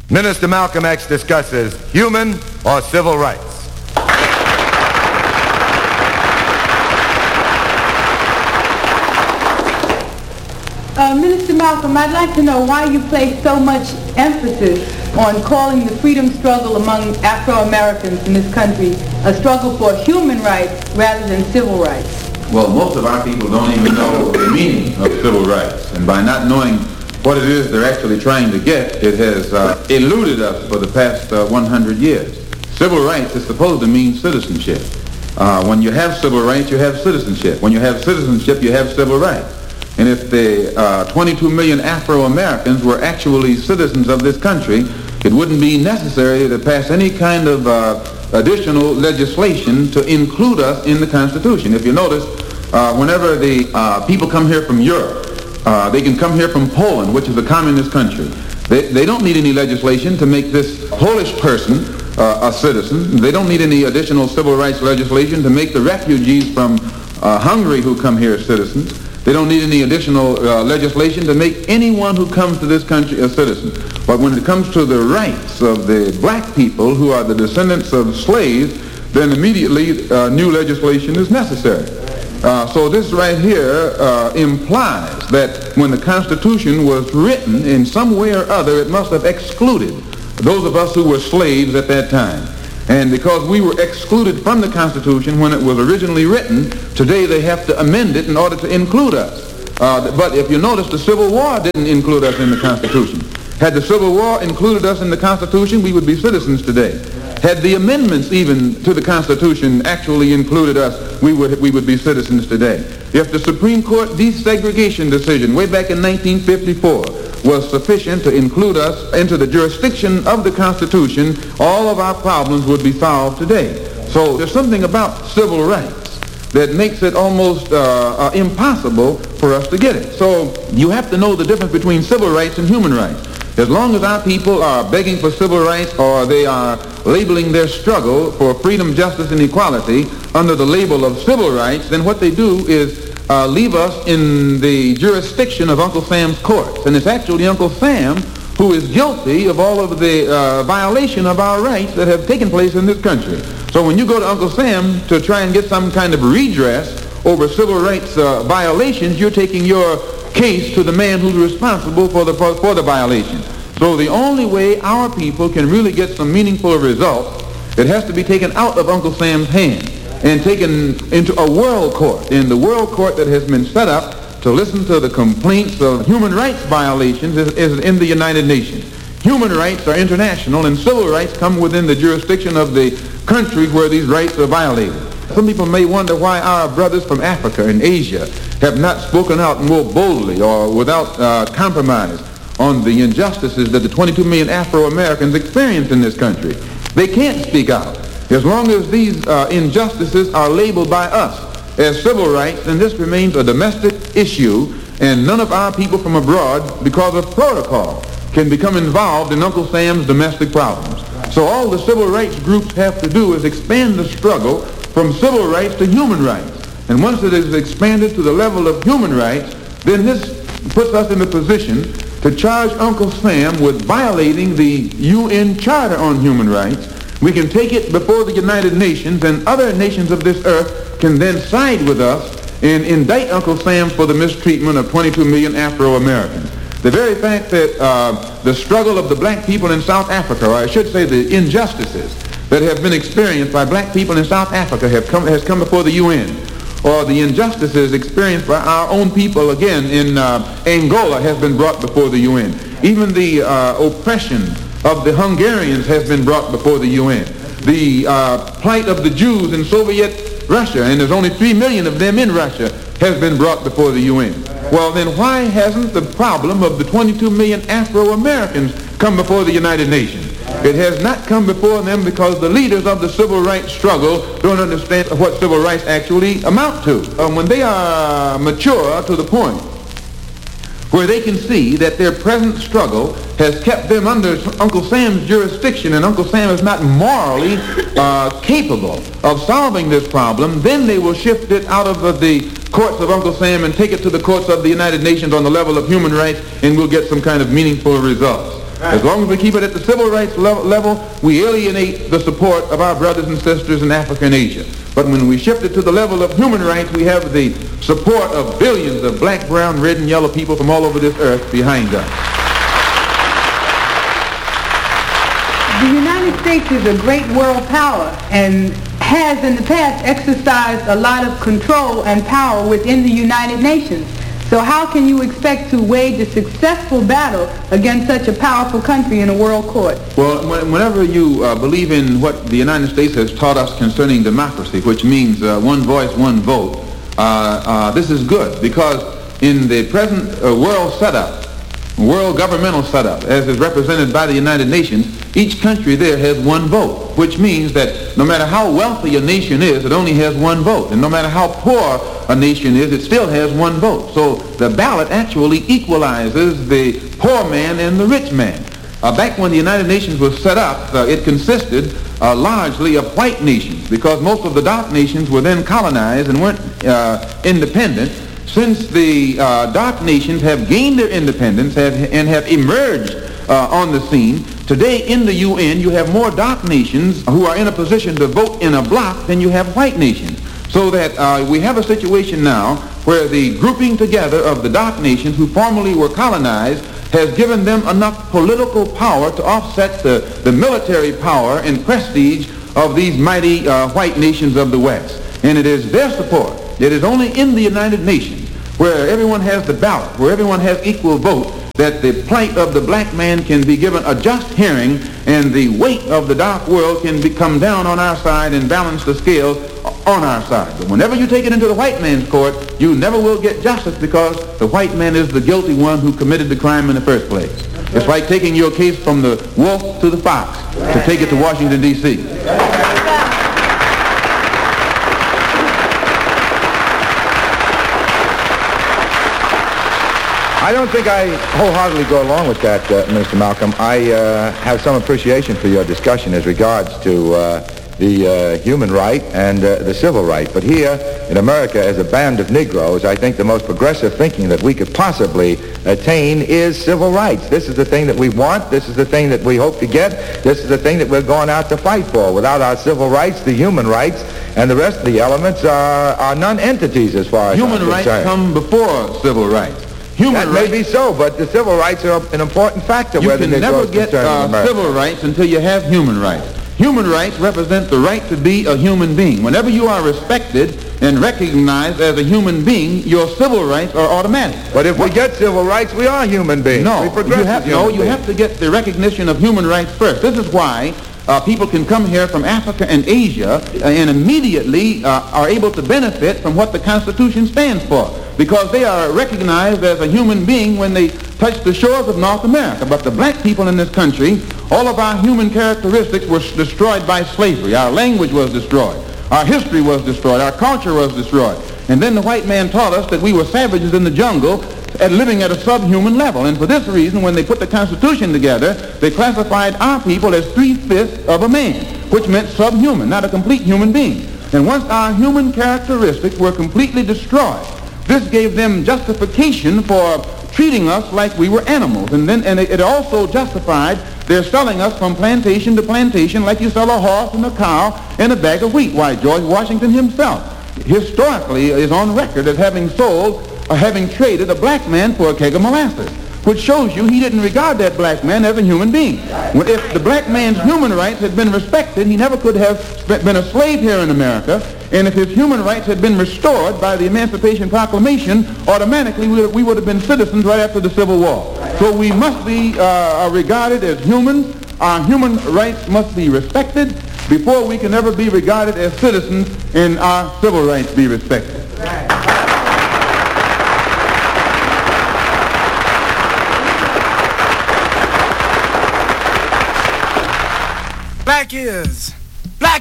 Minister Malcolm X discusses human or civil rights. Minister Malcolm, I'd like to know why you place so much emphasis on calling the freedom struggle among Afro-Americans in this country a struggle for human rights rather than civil rights. Well, most of our people don't even know the meaning of civil rights. And by not knowing what it is they're actually trying to get, it has eluded us for the past 100 years. Civil rights is supposed to mean citizenship. When you have civil rights, you have citizenship. When you have citizenship, you have civil rights. And if the 22 million Afro-Americans were actually citizens of this country, it wouldn't be necessary to pass any kind of additional legislation to include us in the Constitution. If you notice, whenever the people come here from Europe, they can come here from Poland, which is a communist country. They don't need any legislation to make this Polish person a citizen. They don't need any additional civil rights legislation to make the refugees from Hungary who come here citizens. They don't need any additional legislation to make anyone who comes to this country a citizen. But when it comes to the rights of the black people who are the descendants of slaves, then immediately new legislation is necessary. So this right here implies that when the Constitution was written, in some way or other, it must have excluded those of us who were slaves at that time. And because we were excluded from the Constitution when it was originally written, today they have to amend it in order to include us. But if you notice, the Civil War didn't include us in the Constitution. Had the Civil War included us in the Constitution, we would be citizens today. Had the amendments even to the Constitution actually included us, we would be citizens today. If the Supreme Court desegregation decision way back in 1954 was sufficient to include us into the jurisdiction of the Constitution, all of our problems would be solved today. So there's something about civil rights that makes it almost impossible for us to get it. So you have to know the difference between civil rights and human rights. As long as our people are begging for civil rights or they are labeling their struggle for freedom, justice, and equality under the label of civil rights, then what they do is leave us in the jurisdiction of Uncle Sam's courts. And it's actually Uncle Sam who is guilty of all of the violation of our rights that have taken place in this country. So when you go to Uncle Sam to try and get some kind of redress over civil rights violations, you're taking your case to the man who's responsible for the violation. So the only way our people can really get some meaningful results, it has to be taken out of Uncle Sam's hand and taken into a world court, in the world court that has been set up to listen to the complaints of human rights violations is in the United Nations. Human rights are international, and civil rights come within the jurisdiction of the country where these rights are violated. Some people may wonder why our brothers from Africa and Asia have not spoken out more boldly or without compromise on the injustices that the 22 million Afro-Americans experience in this country. They can't speak out. As long as these injustices are labeled by us as civil rights, then this remains a domestic issue, and none of our people from abroad, because of protocol, can become involved in Uncle Sam's domestic problems. So all the civil rights groups have to do is expand the struggle from civil rights to human rights. And once it is expanded to the level of human rights, then this puts us in a position to charge Uncle Sam with violating the UN Charter on Human Rights. We can take it before the United Nations, and other nations of this earth can then side with us and indict Uncle Sam for the mistreatment of 22 million Afro-Americans. The very fact that the struggle of the black people in South Africa, or I should say the injustices that have been experienced by black people in South Africa has come before the UN, or the injustices experienced by our own people again in Angola has been brought before the UN. Even the oppression of the Hungarians has been brought before the UN. The plight of the Jews in Soviet Russia, and there's only 3 million of them in Russia, has been brought before the UN. Well, then why hasn't the problem of the 22 million Afro-Americans come before the United Nations? It has not come before them because the leaders of the civil rights struggle don't understand what civil rights actually amount to. When they are mature to the point where they can see that their present struggle has kept them under Uncle Sam's jurisdiction, and Uncle Sam is not morally capable of solving this problem, then they will shift it out of the courts of Uncle Sam and take it to the courts of the United Nations on the level of human rights, and we'll get some kind of meaningful results. As long as we keep it at the civil rights level, we alienate the support of our brothers and sisters in Africa and Asia. But when we shift it to the level of human rights, we have the support of billions of black, brown, red, and yellow people from all over this earth behind us. The United States is a great world power and has in the past exercised a lot of control and power within the United Nations. So how can you expect to wage a successful battle against such a powerful country in a world court? Well, whenever you believe in what the United States has taught us concerning democracy, which means one voice, one vote, this is good, because in the present world setup, world governmental setup, as is represented by the United Nations, each country there has one vote, which means that no matter how wealthy a nation is, it only has one vote. And no matter how poor a nation is, it still has one vote. So the ballot actually equalizes the poor man and the rich man. Back when the United Nations was set up, it consisted largely of white nations, because most of the dark nations were then colonized and weren't independent. Since the dark nations have gained their independence and have emerged on the scene, today in the UN you have more dark nations who are in a position to vote in a bloc than you have white nations. So that we have a situation now where the grouping together of the dark nations who formerly were colonized has given them enough political power to offset the military power and prestige of these mighty white nations of the West. And it is their support. It is only in the United Nations, where everyone has the ballot, where everyone has equal vote, that the plight of the black man can be given a just hearing, and the weight of the dark world can come down on our side and balance the scales on our side. But whenever you take it into the white man's court, you never will get justice, because the white man is the guilty one who committed the crime in the first place. It's like taking your case from the wolf to the fox to take it to Washington, D.C. I don't think I wholeheartedly go along with that, Minister Malcolm. I have some appreciation for your discussion as regards to the human right and the civil right. But here in America, as a band of Negroes, I think the most progressive thinking that we could possibly attain is civil rights. This is the thing that we want. This is the thing that we hope to get. This is the thing that we're going out to fight for. Without our civil rights, the human rights, and the rest of the elements are non-entities as far as human rights come before civil rights. That may be so, but the civil rights are an important factor. You can never get civil rights until you have human rights. Human rights represent the right to be a human being. Whenever you are respected and recognized as a human being, your civil rights are automatic. But if we get civil rights, we are human beings. No, you have to get the recognition of human rights first. This is why people can come here from Africa and Asia and immediately are able to benefit from what the Constitution stands for, because they are recognized as a human being when they touch the shores of North America. But the black people in this country, all of our human characteristics were destroyed by slavery. Our language was destroyed. Our history was destroyed. Our culture was destroyed. And then the white man taught us that we were savages in the jungle living at a subhuman level. And for this reason, when they put the Constitution together, they classified our people as 3/5 of a man, which meant subhuman, not a complete human being. And once our human characteristics were completely destroyed, this gave them justification for treating us like we were animals. And it also justified their selling us from plantation to plantation like you sell a horse and a cow and a bag of wheat. Why, George Washington himself historically is on record as having traded a black man for a keg of molasses, which shows you he didn't regard that black man as a human being. If the black man's human rights had been respected, he never could have been a slave here in America. And if his human rights had been restored by the Emancipation Proclamation, automatically we would have been citizens right after the Civil War. So we must be regarded as humans. Our human rights must be respected before we can ever be regarded as citizens and our civil rights be respected. Black is